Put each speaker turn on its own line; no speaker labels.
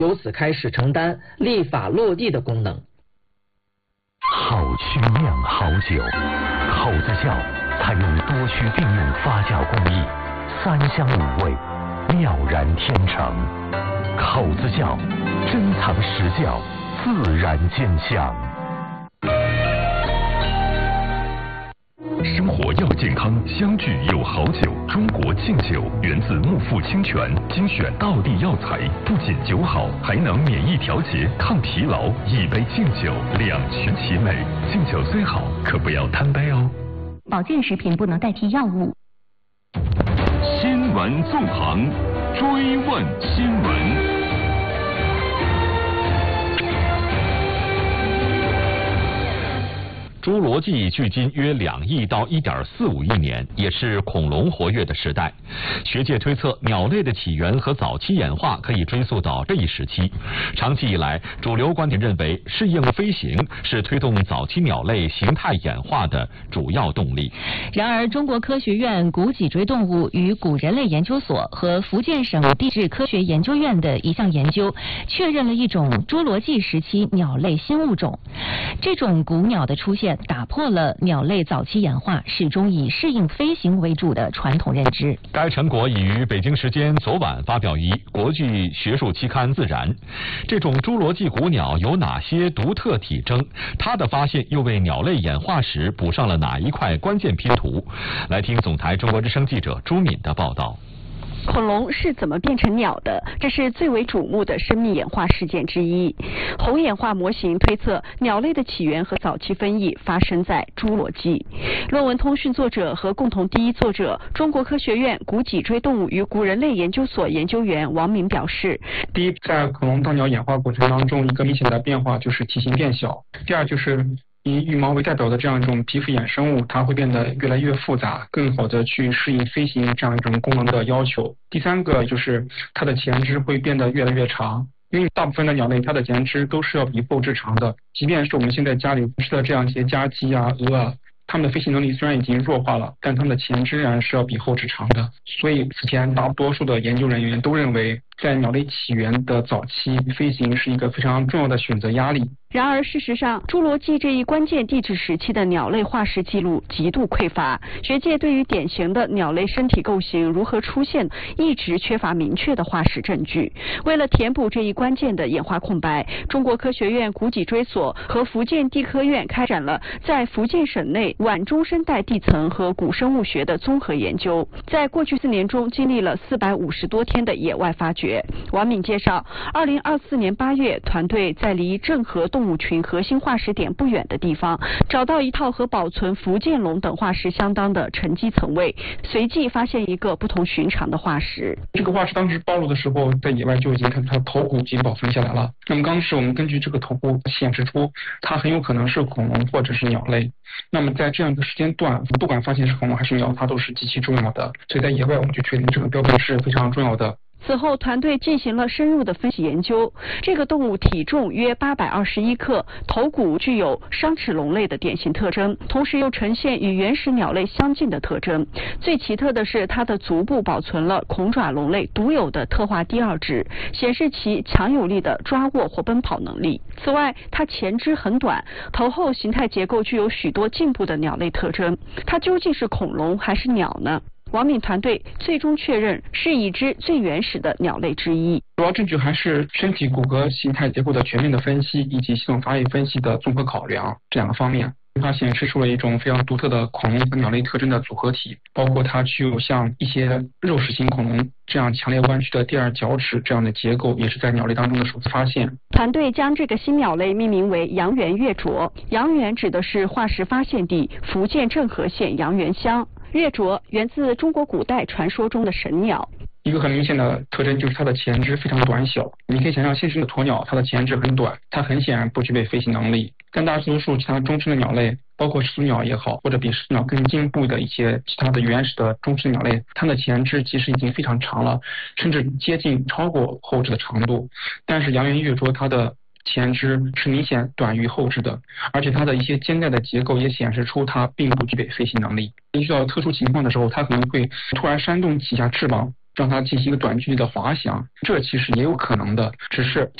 由此开始承担立法落地的功能。
好曲酿好酒，口子窖采用多区并用发酵工艺，3香5味，妙然天成。口子窖珍藏实窖，自然见香。生活要健康，相聚有好酒。中国劲酒源自木富清泉，精选道地药材，不仅酒好，还能免疫调节、抗疲劳。一杯劲酒，两全其美。劲酒虽好，可不要贪杯哦。
保健食品不能代替药物。
新闻纵横，追问新闻。
侏罗纪距今约2亿到1.45亿年，也是恐龙活跃的时代。学界推测，鸟类的起源和早期演化可以追溯到这一时期。长期以来，主流观点认为，适应飞行是推动早期鸟类形态演化的主要动力。
然而，中国科学院古脊椎动物与古人类研究所和福建省地质科学研究院的一项研究，确认了一种侏罗纪时期鸟类新物种。这种古鸟的出现打破了鸟类早期演化始终以适应飞行为主的传统认知。
该成果已于北京时间昨晚发表于国际学术期刊《自然》。这种侏罗纪古鸟有哪些独特体征？它的发现又为鸟类演化史补上了哪一块关键拼图？来听总台中国之声记者朱敏的报道。
恐龙是怎么变成鸟的？这是最为瞩目的生命演化事件之一。红演化模型推测，鸟类的起源和早期分异发生在侏罗纪。论文通讯作者和共同第一作者，中国科学院古脊椎动物与古人类研究所研究员王敏表示：
第一，在恐龙到鸟演化过程当中，一个明显的变化就是体型变小；第二，就是以羽毛为代表的这样一种皮肤衍生物，它会变得越来越复杂，更好的去适应飞行这样一种功能的要求。第三个就是它的前肢会变得越来越长，因为大部分的鸟类它的前肢都是要比后肢长的，即便是我们现在家里吃的这样一些家鸡啊、鹅啊，它们的飞行能力虽然已经弱化了，但它们的前肢仍然是要比后肢长的。所以此前大多数的研究人员都认为，在鸟类起源的早期，飞行是一个非常重要的选择压力。
然而，事实上，侏罗纪这一关键地质时期的鸟类化石记录极度匮乏，学界对于典型的鸟类身体构型如何出现，一直缺乏明确的化石证据。为了填补这一关键的演化空白，中国科学院古脊椎所和福建地科院开展了在福建省内晚中生代地层和古生物学的综合研究。在过去4年中，经历了450多天的野外发掘。王敏介绍，2024年8月，团队在离郑和动物群核心化石点不远的地方，找到一套和保存福建龙等化石相当的沉积层位，随即发现一个不同寻常的化石。
这个化石当时暴露的时候，在野外就已经看到它头骨已经保存下来了。那么当时我们根据这个头骨显示出，它很有可能是恐龙或者是鸟类。那么在这样一个时间段，不管发现是恐龙还是鸟，它都是极其重要的。所以在野外我们就确定这个标本是非常重要的。
此后，团队进行了深入的分析研究。这个动物体重约821克，头骨具有商齿龙类的典型特征，同时又呈现与原始鸟类相近的特征。最奇特的是，它的足部保存了恐爪龙类独有的特化第二趾，显示其强有力的抓握或奔跑能力。此外，它前肢很短，头后形态结构具有许多进步的鸟类特征。它究竟是恐龙还是鸟呢？王敏团队最终确认是已知最原始的鸟类之一。
主要证据还是身体骨骼形态结构的全面的分析，以及系统发育分析的综合考量这2个方面。它显示出了一种非常独特的恐龙和鸟类特征的组合体，包括它具有像一些肉食性恐龙这样强烈弯曲的第二脚趾这样的结构，也是在鸟类当中的首次发现。
团队将这个新鸟类命名为阳原月啄，阳原指的是化石发现地福建郑和县阳原乡。月啄源自中国古代传说中的神鸟。
一个很明显的特征就是它的前肢非常短小，你可以想象现实的鸵鸟，它的前肢很短，它很显然不具备飞行能力。但大多数其他中生的鸟类，包括始祖鸟也好，或者比始祖鸟更进步的一些其他的原始的中生鸟类，它的前肢其实已经非常长了，甚至接近超过后肢的长度。但是阳原月啄它的前肢是明显短于后肢的，而且它的一些肩带的结构也显示出它并不具备飞行能力。遇到特殊情况的时候，它可能会突然扇动几下翅膀， 让它进行一个短距离的滑翔，这其实也有可能的，只是